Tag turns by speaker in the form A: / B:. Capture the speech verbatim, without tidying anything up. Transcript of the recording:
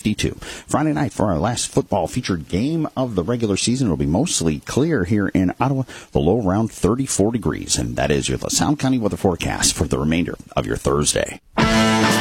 A: fifty-two. Friday night for our last football featured game of the regular season. It'll be mostly clear here in Ottawa, the low around thirty-four degrees. And that is your LaSalle County weather forecast for the remainder of your Thursday.